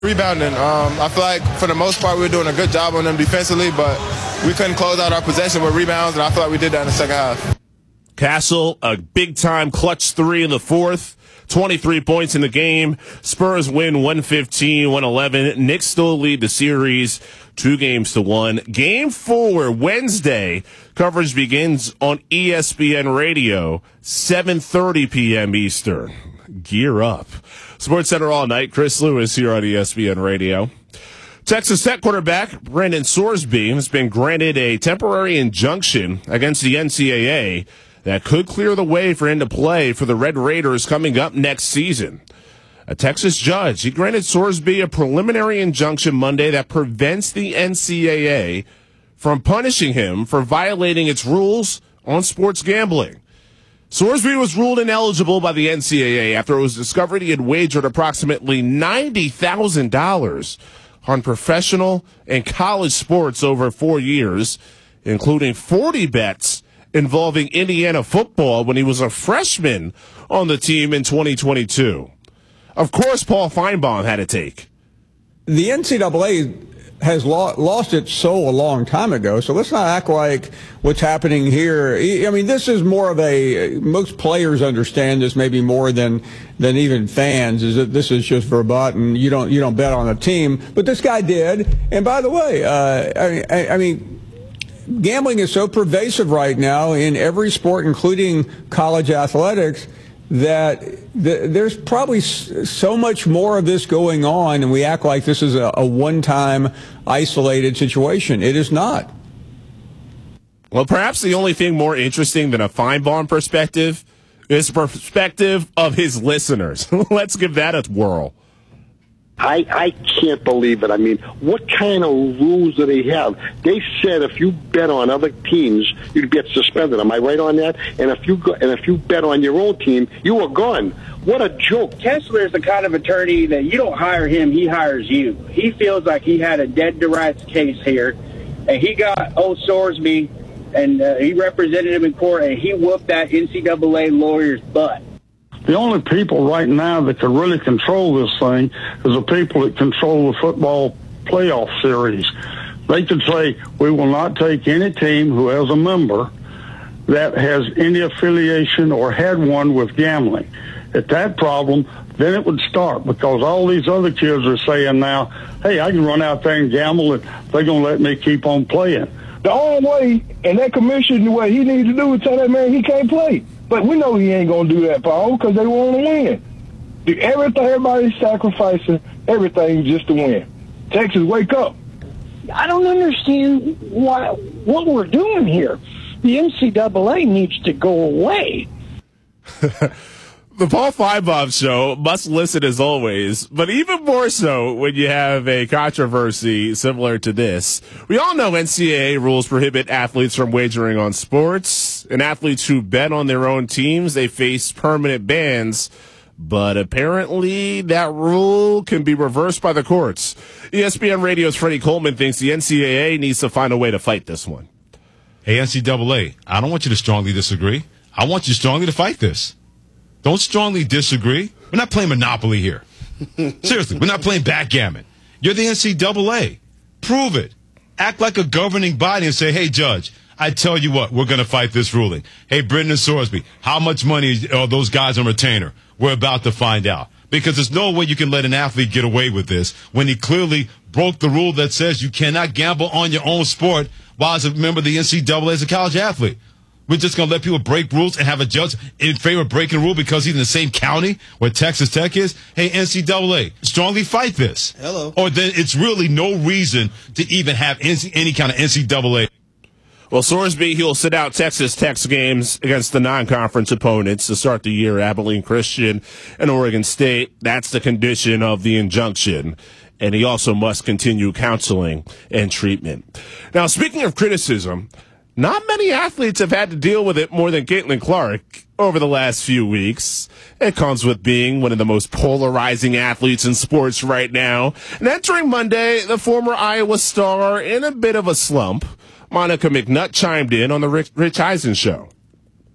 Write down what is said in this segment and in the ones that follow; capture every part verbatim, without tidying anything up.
Rebounding. Um, I feel like for the most part we were doing a good job on them defensively, but we couldn't close out our possession with rebounds, and I feel like we did that in the second half. Castle, a big-time clutch three in the fourth, twenty-three points in the game. Spurs win one fifteen one eleven. Knicks still lead the series two games to one. Game four, Wednesday. Coverage begins on E S P N Radio, seven thirty p.m. Eastern. Gear up. Sports Center all night. Chris Lewis here on E S P N Radio. Texas Tech quarterback Brandon Sorsby has been granted a temporary injunction against the N C double A that could clear the way for him to play for the Red Raiders coming up next season. A Texas judge, he granted Sorsby a preliminary injunction Monday that prevents the N C double A from punishing him for violating its rules on sports gambling. Sorsby was ruled ineligible by the N C double A after it was discovered he had wagered approximately ninety thousand dollars on professional and college sports over four years, including forty bets involving Indiana football when he was a freshman on the team in twenty twenty-two. Of course, Paul Feinbaum had a take. The N C double A has lo- lost its soul a long time ago, so let's not act like what's happening here. I mean, this is more of a, most players understand this maybe more than than even fans, is that this is just verboten. You don't you don't bet on a team, but this guy did. And by the way, uh, I, I, I mean, gambling is so pervasive right now in every sport, including college athletics, that th- there's probably s- so much more of this going on, and we act like this is a, a one-time isolated situation. It is not. Well, perhaps the only thing more interesting than a Feinbaum perspective is the perspective of his listeners. Let's give that a whirl. I, I can't believe it. I mean, what kind of rules do they have? They said if you bet on other teams, you'd get suspended. Am I right on that? And if you go, and if you bet on your own team, you were gone. What a joke. Kessler is the kind of attorney that you don't hire him, he hires you. He feels like he had a dead to rights case here, and he got old Sorsby, and uh, he represented him in court, and he whooped that N C double A lawyer's butt. The only people right now that can really control this thing is the people that control the football playoff series. They can say, we will not take any team who has a member that has any affiliation or had one with gambling. At that problem, then it would start, because all these other kids are saying now, hey, I can run out there and gamble, and they're going to let me keep on playing. The only way, and that commission, the way he needs to do is tell that man he can't play. But we know he ain't going to do that, Paul, because they want to win. Everything, everybody's sacrificing everything just to win. Texas, wake up. I don't understand why, what we're doing here. The N C double A needs to go away. The Paul Feinbaum Show must listen as always, but even more so when you have a controversy similar to this. We all know N C double A rules prohibit athletes from wagering on sports, and athletes who bet on their own teams, they face permanent bans. But apparently that rule can be reversed by the courts. E S P N Radio's Freddie Coleman thinks the N C double A needs to find a way to fight this one. Hey, N C double A, I don't want you to strongly disagree. I want you strongly to fight this. Don't strongly disagree. We're not playing Monopoly here. Seriously, we're not playing backgammon. You're the N C double A. Prove it. Act like a governing body and say, hey, Judge, I tell you what, we're going to fight this ruling. Hey, Brendan Sorsby, how much money are those guys on retainer? We're about to find out. Because there's no way you can let an athlete get away with this when he clearly broke the rule that says you cannot gamble on your own sport while as a member of the N C double A as a college athlete. We're just going to let people break rules and have a judge in favor of breaking a rule because he's in the same county where Texas Tech is? Hey, N C double A, strongly fight this. Hello. Or then it's really no reason to even have any kind of N C double A. Well, Sorsby, he'll sit out Texas Tech's games against the non-conference opponents to start the year, Abilene Christian and Oregon State. That's the condition of the injunction. And he also must continue counseling and treatment. Now, speaking of criticism, not many athletes have had to deal with it more than Caitlin Clark over the last few weeks. It comes with being one of the most polarizing athletes in sports right now. And entering Monday, the former Iowa star in a bit of a slump. Monica McNutt chimed in on the Rich, Rich Eisen show.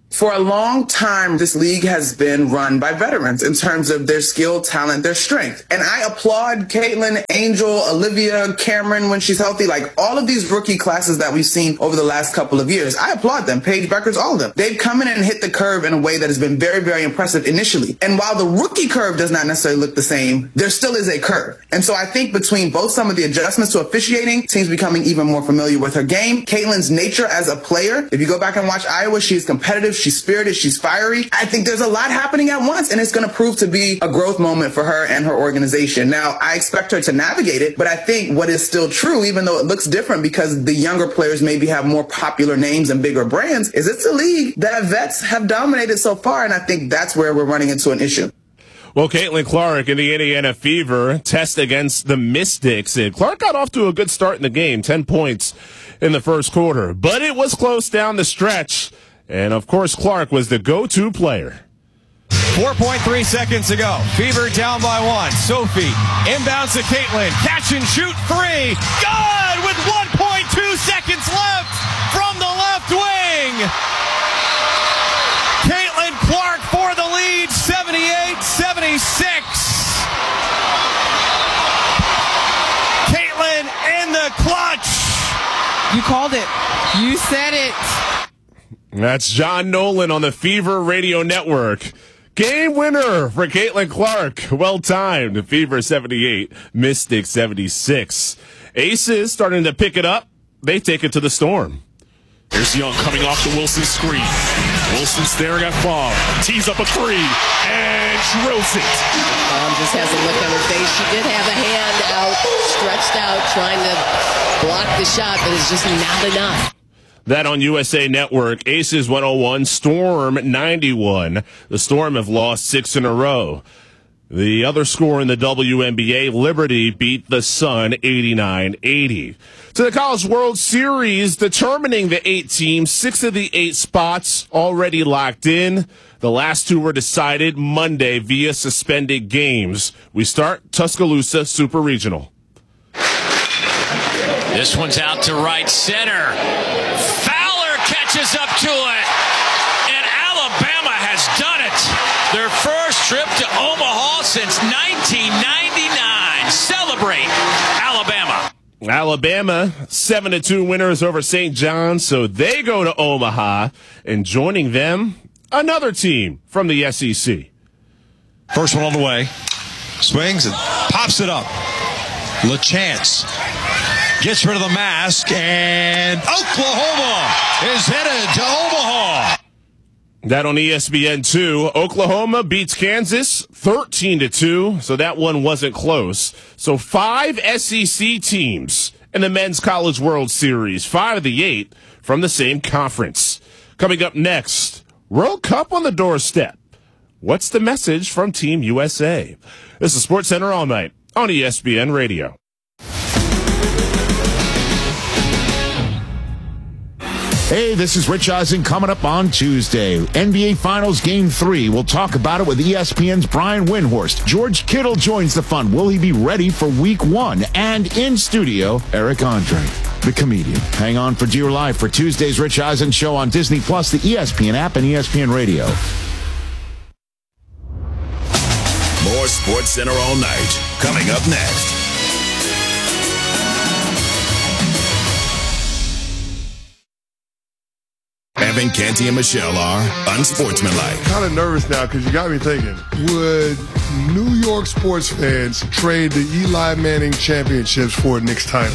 For a long time, this league has been run by veterans in terms of their skill, talent, their strength. And I applaud Caitlin, Angel, Olivia, Cameron when she's healthy, like all of these rookie classes that we've seen over the last couple of years. I applaud them. Paige Beckers, all of them. They've come in and hit the curve in a way that has been very, very impressive initially. And while the rookie curve does not necessarily look the same, there still is a curve. And so I think between both some of the adjustments to officiating, teams becoming even more familiar with her game, Caitlin's nature as a player, if you go back and watch Iowa, she's competitive, she's spirited, she's fiery. I think there's a lot happening at once, and it's going to prove to be a growth moment for her and her organization. Now, I expect her to navigate it, but I think what is still true, even though it looks different because the younger players maybe have more popular names and bigger brands, is it's a league that vets have dominated so far, and I think that's where we're running into an issue. Well, Caitlin Clark in the Indiana Fever test against the Mystics. And Clark got off to a good start in the game, ten points in the first quarter. But it was close down the stretch. And, of course, Clark was the go-to player. four point three seconds to go. Fever down by one. Sophie inbounds to Caitlin. Catch and shoot three. Good with one point two seconds left from the left wing. Caitlin Clark for the lead, seventy-eight seventy-six. Caitlin in the clutch. You called it. You said it. That's John Nolan on the Fever Radio Network. Game winner for Caitlin Clark. Well timed. Fever seventy-eight, Mystics seventy-six. Aces starting to pick it up. They take it to the Storm. Here's Young coming off the Wilson screen. Wilson staring at Fahm. Tees up a three and drills it. Fahm just has a look on her face. She did have a hand out, stretched out, trying to block the shot, but it's just not enough. That on U S A Network. Aces one oh one, Storm ninety-one. The Storm have lost six in a row. The other score in the W N B A, Liberty beat the Sun eighty-nine eighty. To the College World Series, determining the eight teams, six of the eight spots already locked in. The last two were decided Monday via suspended games. We start Tuscaloosa Super Regional. This one's out to right center. Fowler catches up to it. And Alabama has done it. Their first trip to Omaha since nineteen ninety-nine. Celebrate, Alabama. Alabama, seven to two winners over Saint John's, so they go to Omaha. And joining them, another team from the S E C. First one on the way. Swings and pops it up. LaChance gets rid of the mask, and Oklahoma is headed to Omaha. That on E S P N two. Oklahoma beats Kansas thirteen to two, so that one wasn't close. So five S E C teams in the Men's College World Series, five of the eight from the same conference. Coming up next, World Cup on the doorstep. What's the message from Team U S A? This is SportsCenter All Night on E S P N Radio. Hey, this is Rich Eisen coming up on Tuesday. N B A Finals Game three. We'll talk about it with E S P N's Brian Windhorst. George Kittle joins the fun. Will he be ready for week one? And in studio, Eric Andre, the comedian. Hang on for Dear Life for Tuesday's Rich Eisen show on Disney Plus, the E S P N app, and E S P N Radio. More SportsCenter All Night coming up next. Evan, Canty, and Michelle are unsportsmanlike. Kind of nervous now because you got me thinking, would New York sports fans trade the Eli Manning championships for a Knicks title?